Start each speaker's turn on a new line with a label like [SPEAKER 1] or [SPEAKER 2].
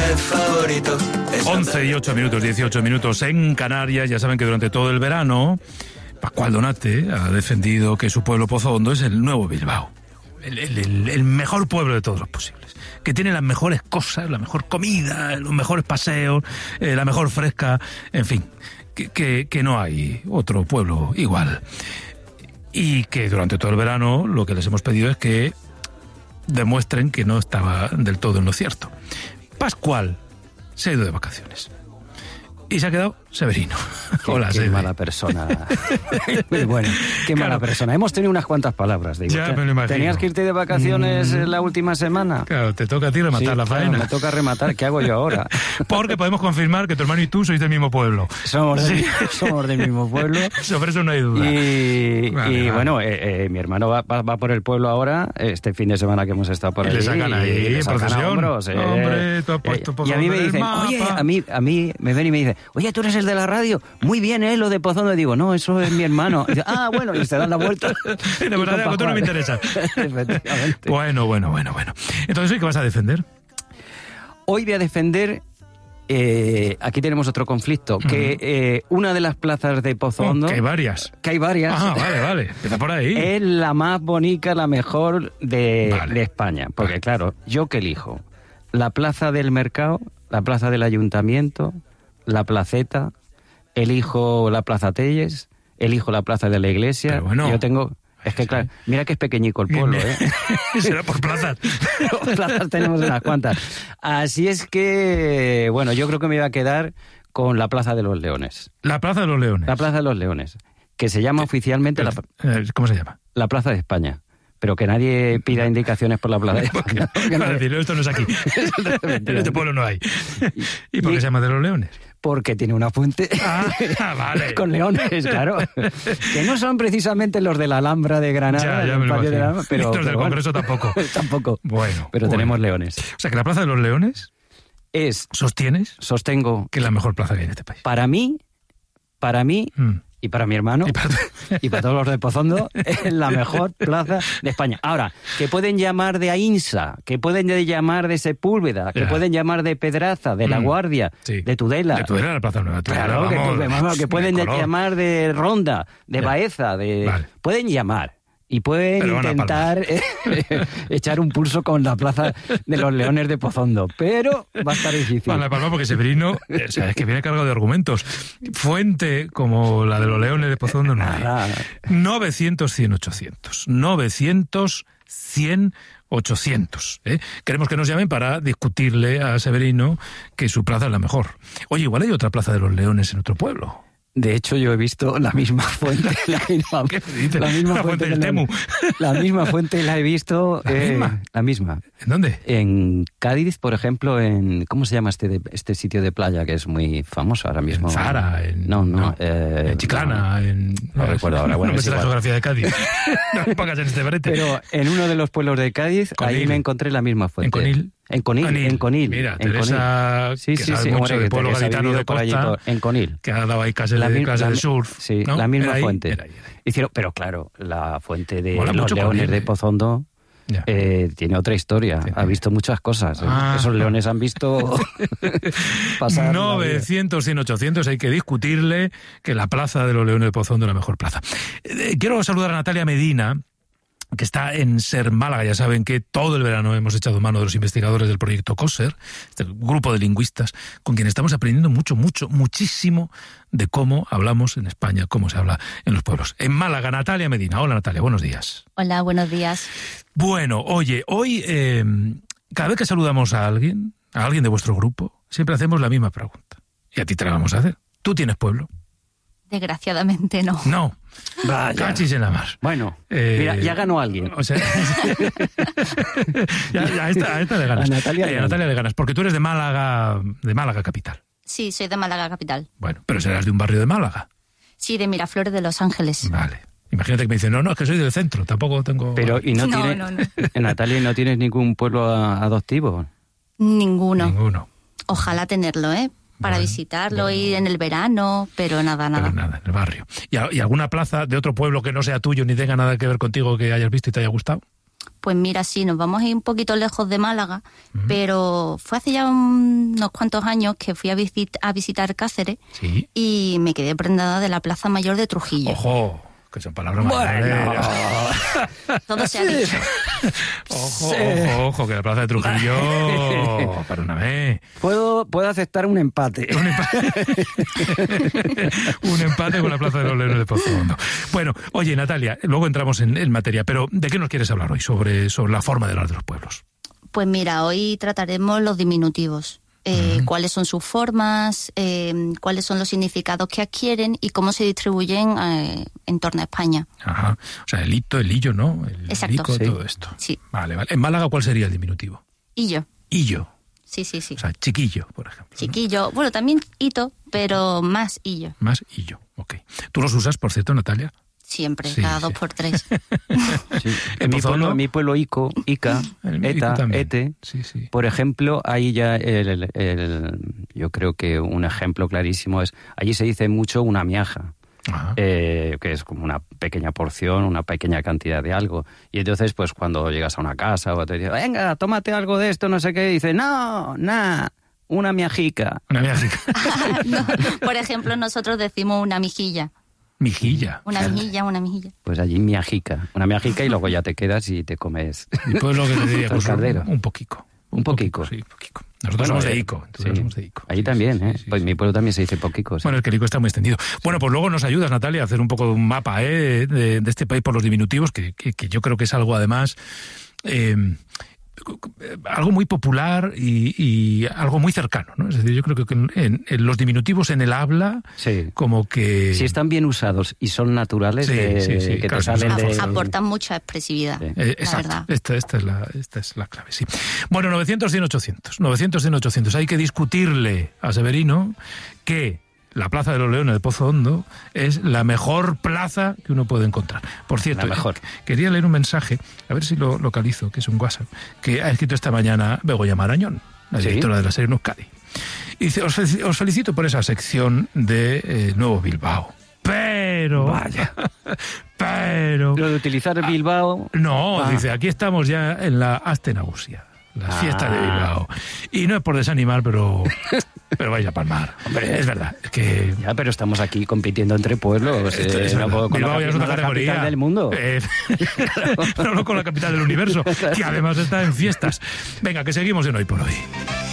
[SPEAKER 1] favorito.
[SPEAKER 2] 11 y 8 minutos, 18 minutos en Canarias. Ya saben que durante todo el verano Pascual Donate ha defendido que su pueblo Pozo Hondo es el nuevo Bilbao. El mejor pueblo de todos los posibles. Que tiene las mejores cosas, la mejor comida, los mejores paseos, la mejor fresca, en fin. Que no hay otro pueblo igual. Y que durante todo el verano lo que les hemos pedido es que demuestren que no estaba del todo en lo cierto. Pascual se ha ido de vacaciones y se ha quedado Severino. Hola,
[SPEAKER 3] qué mala persona. Muy bueno, qué mala persona. Hemos tenido unas cuantas palabras. Digo,
[SPEAKER 2] ya me lo imagino.
[SPEAKER 3] ¿Tenías que irte de vacaciones la última semana?
[SPEAKER 2] Claro, te toca a ti rematar la faena.
[SPEAKER 3] Me toca rematar. ¿Qué hago yo ahora?
[SPEAKER 2] Porque podemos confirmar que tu hermano y tú sois del mismo pueblo.
[SPEAKER 3] Somos del mismo pueblo.
[SPEAKER 2] Sobre eso no hay duda.
[SPEAKER 3] Vale. Bueno, mi hermano va por el pueblo ahora, este fin de semana que hemos estado por ahí.
[SPEAKER 2] Le sacan ahí en procesión.
[SPEAKER 3] Hombros,
[SPEAKER 2] Hombre, tú has puesto
[SPEAKER 3] y a mí me dicen, oye, a mí me ven y me dicen, oye, tú eres el de la radio, muy bien, lo de Pozo Hondo. Y digo, no, eso es mi hermano. Y dice, bueno, y se dan la vuelta.
[SPEAKER 2] De verdad, tú no me interesas.
[SPEAKER 3] Efectivamente.
[SPEAKER 2] Bueno. Entonces, ¿hoy qué vas a defender?
[SPEAKER 3] Hoy voy a defender, aquí tenemos otro conflicto, que una de las plazas de Pozo Hondo...
[SPEAKER 2] Que hay varias. Vale, empieza por ahí.
[SPEAKER 3] Es la más bonita, la mejor de España. Porque claro, ¿yo qué elijo? La plaza del mercado, la plaza del ayuntamiento, la placeta, elijo la plaza Telles, elijo la plaza de la iglesia.
[SPEAKER 2] Pero bueno,
[SPEAKER 3] yo tengo... Es que claro, mira que es pequeñico el pueblo,
[SPEAKER 2] Será por plazas.
[SPEAKER 3] Plazas tenemos unas cuantas. Así es que, bueno, yo creo que me iba a quedar con la Plaza de los Leones.
[SPEAKER 2] ¿La Plaza de los Leones?
[SPEAKER 3] La Plaza de los Leones, que se llama oficialmente
[SPEAKER 2] ¿Cómo se llama?
[SPEAKER 3] La Plaza de España. Pero que nadie pida indicaciones por la Plaza de España.
[SPEAKER 2] Para decirlo, esto no es aquí. En este pueblo no hay. ¿Y por qué se llama de los Leones?
[SPEAKER 3] Porque tiene una fuente
[SPEAKER 2] vale.
[SPEAKER 3] con leones, claro. Que no son precisamente los de la Alhambra de Granada.
[SPEAKER 2] Ya me lo imagino.
[SPEAKER 3] Pero
[SPEAKER 2] del Congreso tampoco.
[SPEAKER 3] Tampoco.
[SPEAKER 2] Bueno.
[SPEAKER 3] Pero tenemos leones.
[SPEAKER 2] O sea, que la Plaza de los Leones
[SPEAKER 3] sostengo
[SPEAKER 2] que es la mejor plaza que hay en este país.
[SPEAKER 3] Para mí y para mi hermano y para todos los de Pozo Hondo es la mejor plaza de España. Ahora, que pueden llamar de Ainsa, que pueden llamar de Sepúlveda, que pueden llamar de Pedraza, de La Guardia, de Tudela.
[SPEAKER 2] De Tudela, la Plaza Nueva.
[SPEAKER 3] Claro, que pueden llamar de Ronda, de Baeza, pueden llamar. Y pueden intentar echar un pulso con la Plaza de los Leones de Pozo Hondo, pero va a estar difícil.
[SPEAKER 2] Van a palmar porque Severino, es que viene cargado de argumentos. Fuente como la de los Leones de Pozo Hondo no hay. 900, 100, 800. 900, 100, 800. Queremos que nos llamen para discutirle a Severino que su plaza es la mejor. Oye, igual hay otra Plaza de los Leones en otro pueblo.
[SPEAKER 3] De hecho, yo he visto la misma fuente.
[SPEAKER 2] La misma fuente del Temu.
[SPEAKER 3] La misma fuente la he visto. La misma.
[SPEAKER 2] ¿En dónde?
[SPEAKER 3] En Cádiz, por ejemplo, ¿cómo se llama este sitio de playa que es muy famoso ahora mismo?
[SPEAKER 2] En Zara, en Chiclana,
[SPEAKER 3] no recuerdo ahora. Bueno,
[SPEAKER 2] no me sé la geografía de Cádiz. No me pongas en este brete.
[SPEAKER 3] Pero en uno de los pueblos de Cádiz, ahí me encontré la misma fuente.
[SPEAKER 2] ¿En Conil?
[SPEAKER 3] En Conil.
[SPEAKER 2] Mira, Teresa,
[SPEAKER 3] sí,
[SPEAKER 2] mucho del pueblo gaditano de Costa,
[SPEAKER 3] en Conil.
[SPEAKER 2] que ha dado ahí clases de surf.
[SPEAKER 3] Sí,
[SPEAKER 2] ¿no?
[SPEAKER 3] la misma fuente.
[SPEAKER 2] Era ahí.
[SPEAKER 3] Hicieron, pero claro, la fuente de
[SPEAKER 2] Mola
[SPEAKER 3] los Leones
[SPEAKER 2] Conil,
[SPEAKER 3] de Pozo Hondo tiene otra historia. Ha visto muchas cosas. Esos leones han visto pasar
[SPEAKER 2] 900, 100, 800. Hay que discutirle que la Plaza de los Leones de Pozo Hondo es la mejor plaza. Quiero saludar a Natalia Medina, que está en Ser Málaga. Ya saben que todo el verano hemos echado mano de los investigadores del proyecto COSER, este grupo de lingüistas con quien estamos aprendiendo muchísimo de cómo hablamos en España, cómo se habla en los pueblos. En Málaga, Natalia Medina. Hola, Natalia, buenos días.
[SPEAKER 4] Hola, buenos días.
[SPEAKER 2] Bueno, oye, hoy cada vez que saludamos a alguien de vuestro grupo, siempre hacemos la misma pregunta. Y a ti te la vamos a hacer. ¿Tú tienes pueblo?
[SPEAKER 4] Desgraciadamente no.
[SPEAKER 2] No.
[SPEAKER 3] Vaya.
[SPEAKER 2] Cachis en la mar.
[SPEAKER 3] Bueno, mira, ya ganó alguien.
[SPEAKER 2] O sea, a esta le ganas.
[SPEAKER 3] A Natalia
[SPEAKER 2] le ganas, porque tú eres de Málaga capital.
[SPEAKER 4] Sí, soy de Málaga capital.
[SPEAKER 2] Bueno, pero serás de un barrio de Málaga.
[SPEAKER 4] Sí, de Miraflores de Los Ángeles.
[SPEAKER 2] Vale. Imagínate que me dicen, no, es que soy del centro, tampoco tengo...
[SPEAKER 3] Pero, ¿y no. Natalia, ¿no tienes ningún pueblo adoptivo?
[SPEAKER 4] Ninguno. Ojalá tenerlo, para visitarlo, ir en el verano, pero nada.
[SPEAKER 2] Pero nada, en el barrio. ¿Y alguna plaza de otro pueblo que no sea tuyo ni tenga nada que ver contigo que hayas visto y te haya gustado?
[SPEAKER 4] Pues mira, sí, nos vamos a ir un poquito lejos de Málaga, pero fue hace ya unos cuantos años que fui a visitar Cáceres y me quedé prendada de la Plaza Mayor de Trujillo.
[SPEAKER 2] ¡Ojo! Que son palabras mayores.
[SPEAKER 4] Todo se ha dicho.
[SPEAKER 2] Ojo, que la Plaza de Trujillo... Perdóname.
[SPEAKER 3] Puedo aceptar un empate.
[SPEAKER 2] Un empate con la Plaza de los Leones de Pozo Hondo. Bueno, oye, Natalia, luego entramos en materia, pero ¿de qué nos quieres hablar hoy sobre la forma de hablar de los pueblos?
[SPEAKER 4] Pues mira, hoy trataremos los diminutivos. Cuáles son sus formas, cuáles son los significados que adquieren y cómo se distribuyen en torno a España.
[SPEAKER 2] Ajá. O sea, el hito, el illo, ¿no? El
[SPEAKER 4] exacto.
[SPEAKER 2] ico,
[SPEAKER 4] Sí.
[SPEAKER 2] Todo esto.
[SPEAKER 4] Sí.
[SPEAKER 2] Vale. En Málaga, ¿cuál sería el diminutivo?
[SPEAKER 4] Illo.
[SPEAKER 2] Illo.
[SPEAKER 4] Sí.
[SPEAKER 2] O sea, chiquillo, por ejemplo.
[SPEAKER 4] Chiquillo. ¿No? Bueno, también hito, pero más illo.
[SPEAKER 2] Más illo, ok. ¿Tú los usas, por cierto, Natalia?
[SPEAKER 4] Siempre, cada 2 por 3.
[SPEAKER 3] En mi pueblo Ica, ETA, ETE, por ejemplo, ahí ya yo creo que un ejemplo clarísimo es, allí se dice mucho una miaja, que es como una pequeña porción, una pequeña cantidad de algo. Y entonces, pues cuando llegas a una casa o te dicen, venga, tómate algo de esto, no sé qué, dice, no, una miajica.
[SPEAKER 2] Una miajica.
[SPEAKER 4] No, por ejemplo, nosotros decimos una mijilla.
[SPEAKER 2] Mijilla.
[SPEAKER 4] Una mijilla.
[SPEAKER 3] Pues allí miajica. Una miajica y luego ya te quedas y te comes.
[SPEAKER 2] Y pues lo que te diría, pues
[SPEAKER 3] caldero.
[SPEAKER 2] Un poquico.
[SPEAKER 3] Un poquico.
[SPEAKER 2] Sí, poquico. Nosotros somos de Ico. Somos de Ico.
[SPEAKER 3] Allí también, ¿eh? Pues en mi pueblo también se dice poquico.
[SPEAKER 2] Bueno, es que el Ico está muy extendido. Bueno, pues luego nos ayudas, Natalia, a hacer un poco de un mapa de este país por los diminutivos, que yo creo que es algo, además... algo muy popular y algo muy cercano, ¿no? Es decir, yo creo que en los diminutivos en el habla, como que...
[SPEAKER 3] Si están bien usados y son naturales, que claro, te salen de...
[SPEAKER 4] Aportan mucha expresividad,
[SPEAKER 2] exacto.
[SPEAKER 4] la verdad.
[SPEAKER 2] Esta es la clave, sí. Bueno, 900, 100, 800. 900, 100, 800. Hay que discutirle a Severino que la Plaza de los Leones de Pozo Hondo es la mejor plaza que uno puede encontrar. Por cierto, quería leer un mensaje, a ver si lo localizo, que es un WhatsApp, que ha escrito esta mañana Begoña Marañón, la directora de la serie Euskadi. Y dice, os felicito por esa sección de Nuevo Bilbao. Pero...
[SPEAKER 3] Vaya.
[SPEAKER 2] Pero...
[SPEAKER 3] Lo de utilizar Bilbao...
[SPEAKER 2] No, dice, aquí estamos ya en la Astenagusia, la fiesta de Bilbao. Y no es por desanimar, pero vais a palmar. Hombre, es verdad. Es que...
[SPEAKER 3] Ya, pero estamos aquí compitiendo entre pueblos.
[SPEAKER 2] Bilbao ya es otra categoría.
[SPEAKER 3] Capital del mundo.
[SPEAKER 2] No con la capital del universo, que además está en fiestas. Venga, que seguimos en Hoy por Hoy.